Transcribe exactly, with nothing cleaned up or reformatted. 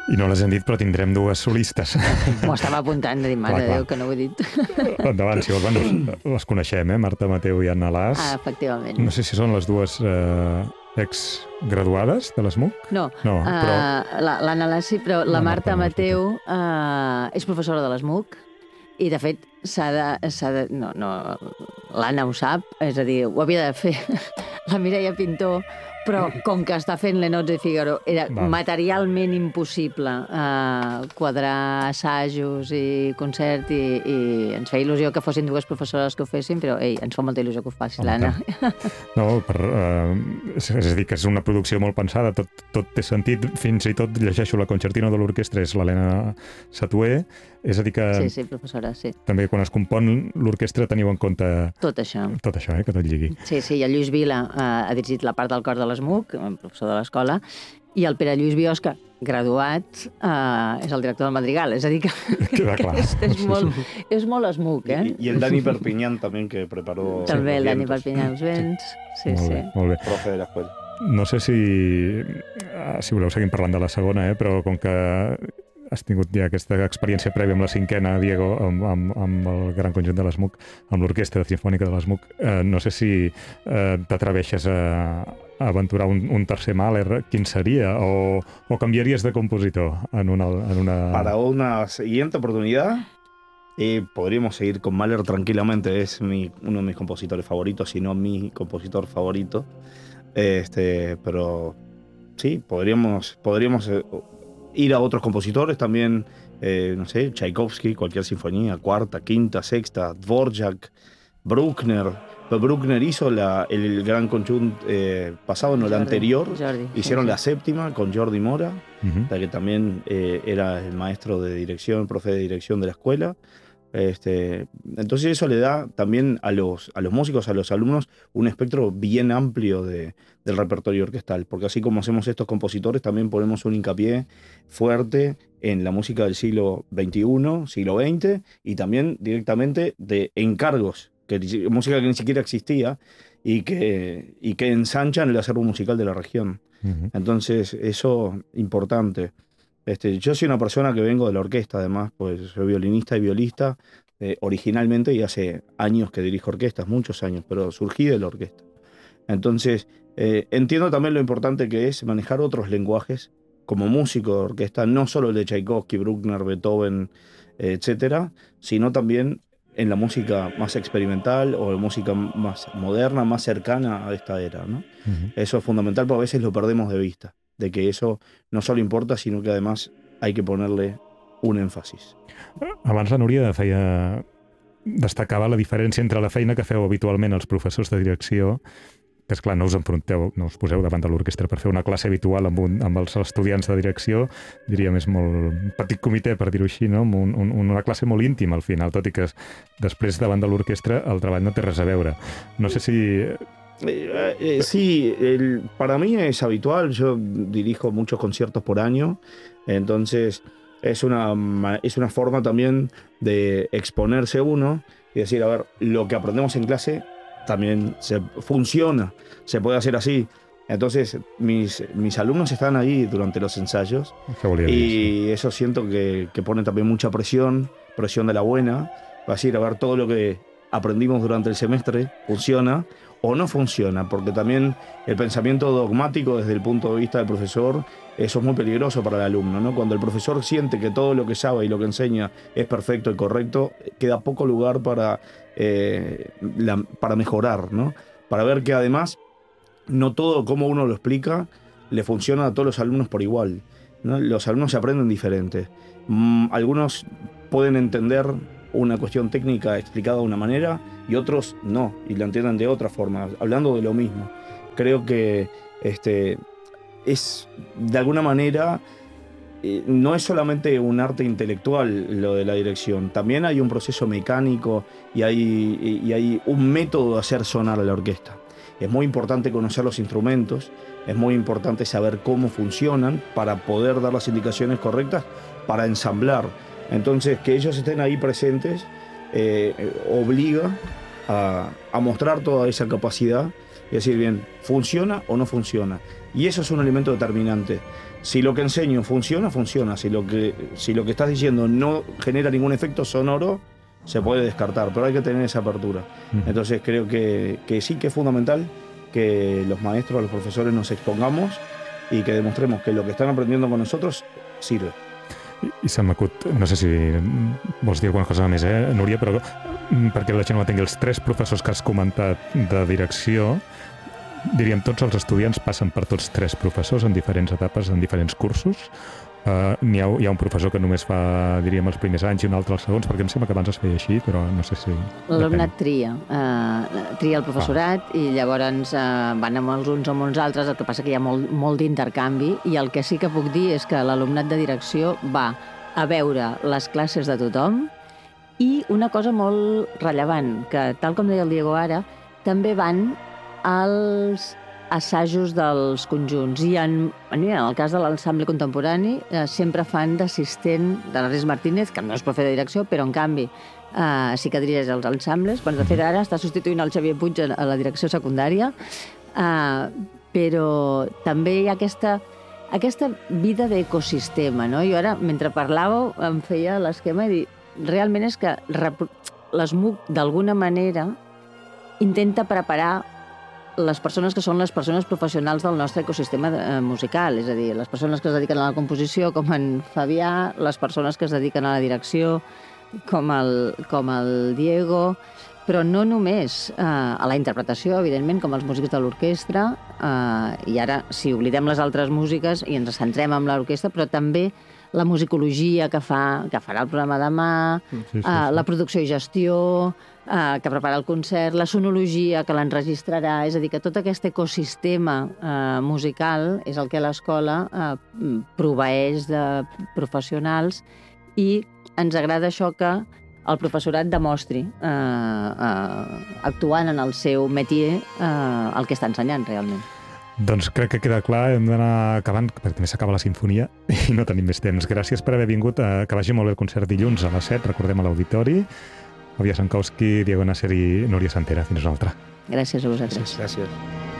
I no les hem dit, però tindrem dues solistes. M'ho estava apuntant, de dir, mare de Déu, que no ho he dit. Endavant, si vols, bueno, les coneixem, eh? Marta Mateu i Anna Las. Ah, efectivament. No sé si són les dues eh, exgraduades de l'ESMUC. No, no uh, però... l'Anna Las sí, però la, la Marta, Marta Mateu uh, és professora de l'ESMUC i, de fet, s'ha de... de no, no, l'Anna ho sap, és a dir, ho havia de fer la Mireia Pintor, però com que està fent l'Enots de Figaro, era Va. materialment impossible eh, quadrar assajos i concert i, i ens feia il·lusió que fossin dues professores que ho fessin, però ei, ens fa molta il·lusió que ho faci l'Anna. No, per, uh, és, és a dir, que és una producció molt pensada, tot, tot té sentit, fins i tot llegeixo la concertina de l'orquestra, és l'Helena Satué, és a dir que... Sí, sí, professora, sí. També quan es compon l'orquestra teniu en compte... Tot això. Tot això, eh, que tot lligui. Sí, sí, i el Lluís Vila eh, ha dirigit la part del cor de l'ESMUC, professor de l'escola, i el Pere Lluís Biosca, graduat, eh, és el director del Madrigal, és a dir que, Queda clar. és, és, molt, és molt ESMUC, eh? Y, y el Dani Perpiñán también, que preparó... També el los Dani vientos. Perpinyà, els vents, sí, Molt sí. bé, molt bé. Profe de la escuela. No sé si, eh, si voleu seguim parlant de la segona, eh, però com que has tingut ja aquesta experiència prèvia amb la cinquena, Diego, amb, amb, amb el gran conjunt de l'ESMUC, amb l'orquestra sinfònica de l'ESMUC, eh, no sé si eh, t'atreveixes a, a aventurar un, un tercer Mahler, quin seria? O, o canviaries de compositor en una... En una... Para una siguiente oportunidad, eh, podríamos seguir con Mahler tranquilamente. Es mi, uno de mis compositores favoritos, si no mi compositor favorito. Este, pero sí, podríamos, podríamos eh, ir a otros compositores también, eh, no sé, Tchaikovsky, cualquier sinfonía, cuarta, quinta, sexta, Dvorak, Bruckner. Pero Bruckner hizo la, el gran conjunt eh, pasado, no, el Jordi, anterior. Jordi, Hicieron sí, la sí. séptima con Jordi Mora, Uh-huh. la que también eh, era el maestro de dirección, profe de dirección de la escuela. Este, entonces eso le da también a los, a los músicos, a los alumnos, un espectro bien amplio de, del repertorio orquestal, porque así como hacemos estos compositores, también ponemos un hincapié fuerte en la música del siglo veintiuno, siglo veinte, y también directamente de encargos, que, música que ni siquiera existía y que, y que ensanchan el acervo musical de la región. Uh-huh. Entonces, eso importante. Este, yo soy una persona que vengo de la orquesta, además, pues soy violinista y violista eh, originalmente, y hace años que dirijo orquestas, muchos años, pero surgí de la orquesta. Entonces, eh, entiendo también lo importante que es manejar otros lenguajes como músico de orquesta, no solo el de Tchaikovsky, Bruckner, Beethoven, eh, etcétera, sino también en la música más experimental o la música más moderna, más cercana a esta era, ¿no? Uh-huh. Eso es fundamental, porque a veces lo perdemos de vista, de que eso no solo importa, sino que además hay que ponerle un énfasis. Abans la Núria feia... destacava la diferència entre la feina que feu habitualment els professors de direcció, que és clar, no us enfronteu, no us poseu davant de l'orquestra per fer una classe habitual amb, un, amb els estudiants de direcció, diríem, és molt petit comitè, per dir-ho així, no? Un, un, una classe molt íntima al final, tot i que després davant de l'orquestra el treball no té res a veure. No sé si... Eh, eh, sí, el, para mí es habitual, yo dirijo muchos conciertos por año, entonces es una, es una forma también de exponerse uno y decir, a ver, lo que aprendemos en clase también se, funciona, se puede hacer así. Entonces mis, mis alumnos están ahí durante los ensayos y eso siento que, que pone también mucha presión, presión de la buena, va a decir, a ver, todo lo que aprendimos durante el semestre funciona o no funciona, porque también el pensamiento dogmático desde el punto de vista del profesor, eso es muy peligroso para el alumno, ¿no? Cuando el profesor siente que todo lo que sabe y lo que enseña es perfecto y correcto, queda poco lugar para, eh, la, para mejorar, ¿no? Para ver que además no todo como uno lo explica le funciona a todos los alumnos por igual, ¿no? Los alumnos se aprenden diferente. Mm, algunos pueden entender una cuestión técnica explicada de una manera y otros no, y la entienden de otra forma, hablando de lo mismo. Creo que este, es, de alguna manera, eh, no es solamente un arte intelectual lo de la dirección, también hay un proceso mecánico y hay, y hay un método de hacer sonar a la orquesta. Es muy importante conocer los instrumentos, es muy importante saber cómo funcionan para poder dar las indicaciones correctas para ensamblar. Entonces, que ellos estén ahí presentes eh, obliga a, a mostrar toda esa capacidad y decir, bien, ¿funciona o no funciona? Y eso es un elemento determinante. Si lo que enseño funciona, funciona. Si lo que, si lo que estás diciendo no genera ningún efecto sonoro, se puede descartar, pero hay que tener esa apertura. Uh-huh. Entonces creo que, que sí que es fundamental que los maestros, los profesores nos expongamos y que demostremos que lo que están aprendiendo con nosotros sirve. I se m'acut, no sé si vols dir alguna cosa més, eh, Núria, però perquè la gent ho entengui, els tres professors que has comentat de direcció, diríem, tots els estudiants passen per tots tres professors en diferents etapes, en diferents cursos. Uh, hi, ha, hi ha un professor que només fa, diríem, els primers anys i un altre els segons, perquè em sembla que abans es feia així, però no sé si... L'alumnat tria, uh, tria el professorat ah. i llavors uh, van amb els uns o amb els altres, el que passa que hi ha molt, molt d'intercanvi, i el que sí que puc dir és que l'alumnat de direcció va a veure les classes de tothom, i una cosa molt rellevant, que tal com deia el Diego ara, també van als assajos dels conjunts. I en, en el cas de l'ensemble contemporani eh, sempre fan d'assistent de l'Ernest Martínez, que no és profe de direcció, però en canvi eh, sí que dirigeix els ensembles. Quan de fet ara està substituint el Xavier Puig a la direcció secundària, eh, però també hi ha aquesta, aquesta vida d'ecosistema, no? Jo ara, mentre parlàveu, em feia l'esquema i dir, realment és que l'ESMUC d'alguna manera intenta preparar les persones que són les persones professionals del nostre ecosistema musical, és a dir, les persones que es dediquen a la composició, com en Fabià, les persones que es dediquen a la direcció, com el, com el Diego, però no només eh, a la interpretació, evidentment, com els músics de l'orquestra, eh, i ara, si oblidem les altres músiques i ens centrem en l'orquestra, però també la musicologia que fa, que farà el programa demà, sí, sí, sí. Eh, la producció i gestió, eh, que prepara el concert, la sonologia que l'enregistrarà, és a dir, que tot aquest ecosistema eh, musical és el que l'escola eh, proveeix de professionals, i ens agrada això que el professorat demostri, eh, eh, actuant en el seu métier, eh, el que està ensenyant realment. Doncs crec que queda clar, hem d'anar acabant, perquè també s'acaba la sinfonia i no tenim més temps. Gràcies per haver vingut, a, que vagi molt bé el concert dilluns a les set, recordem, a l'auditori. Fabià Sankowski, Diego Nasser i Núria Santera. Fins una altra. Gràcies a vosaltres. Gràcies.